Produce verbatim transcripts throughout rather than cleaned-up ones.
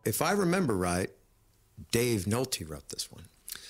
if I remember right, Dave Nolte wrote this one.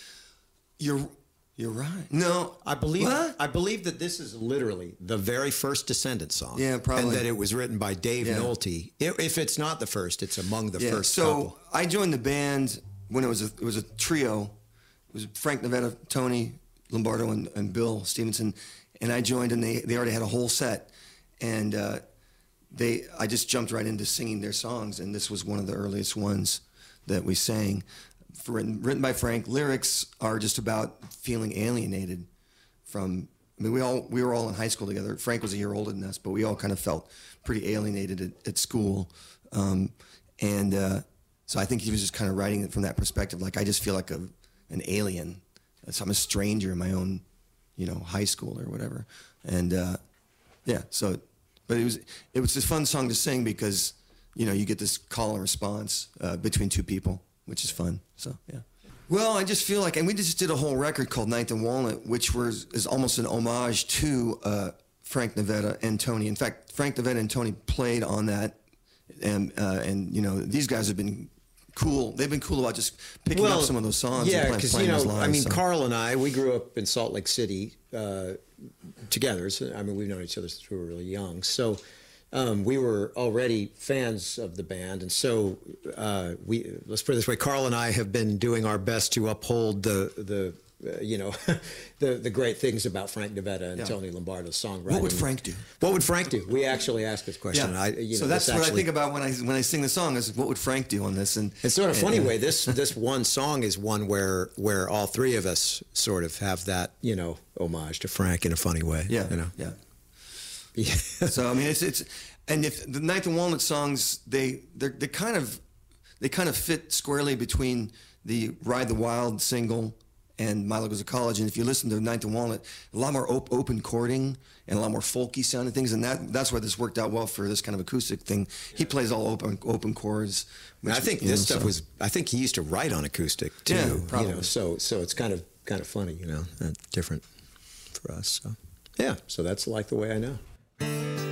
You're you're right. No, I believe what? I believe that this is literally the very first Descendants song. Yeah, probably. And that it was written by Dave Yeah. Nolte. If if it's not the first, it's among the Yeah, first so couple. I joined the band when it was a, it was a trio. It was Frank Nevada, Tony Lombardo, and, and Bill Stevenson. And I joined, and they, they already had a whole set. And uh, they I just jumped right into singing their songs, and this was one of the earliest ones that we sang. For, written, written by Frank. Lyrics are just about feeling alienated from. I mean, we all we were all in high school together. Frank was a year older than us, but we all kind of felt pretty alienated at, at school, um, and uh, so I think he was just kind of writing it from that perspective. Like, I just feel like a an alien. So I'm a stranger in my own, you know, high school or whatever. And uh, yeah, so, but it was it was a fun song to sing because, you know, you get this call and response uh, between two people, which is fun. So yeah. Well, I just feel like, and we just did a whole record called Ninth and Walnut, which was is almost an homage to uh, Frank Nevada and Tony. In fact, Frank Nevada and Tony played on that, and uh, and you know, these guys have been cool. They've been cool about just picking Well, up some of those songs. Yeah, and play, because, playing you know, those live, I mean, so. Carl and I, we grew up in Salt Lake City uh, together. So, I mean, we've known each other since we were really young. So um, we were already fans of the band. And so uh, we, let's put it this way, Carl and I have been doing our best to uphold the, the uh, you know, the the great things about Frank Nevada and Yeah. Tony Lombardo's songwriting. What would Frank do? What would Frank do? We actually asked this question. I, you so know, that's this what actually, I think about when I when I sing the song is what would Frank do on this? And it's sort of and, funny and, way. This this one song is one where where all three of us sort of have that, you know, homage to Frank in a funny way. Yeah, you know. yeah. Yeah. So I mean, it's it's and if the Ninth and Walnut songs, they they they kind of they kind of fit squarely between the Ride the Wild single and Milo Goes to College. And if you listen to Ninth and Walnut, a lot more op- open chording and a lot more folky sounding things, and that that's why this worked out well for this kind of acoustic thing. He plays all open open chords. Which, I think you this know, stuff so. was. I think he used to write on acoustic too. Yeah, you probably. know, so so it's kind of kind of funny, you know, and different for us. So yeah, so that's Like the Way I Know.